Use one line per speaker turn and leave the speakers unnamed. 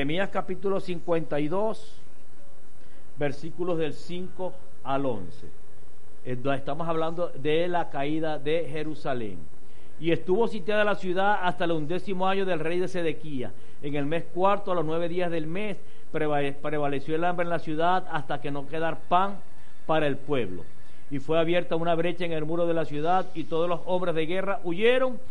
Nehemías capítulo 52, versículos del 5 al 11. Estamos hablando de la caída de Jerusalén. Y estuvo sitiada la ciudad hasta el 11º año del rey de Sedequías. En el mes cuarto, a los 9 días del mes, prevaleció el hambre en la ciudad hasta que no quedara pan para el pueblo. Y fue abierta una brecha en el muro de la ciudad, y todos los hombres de guerra huyeron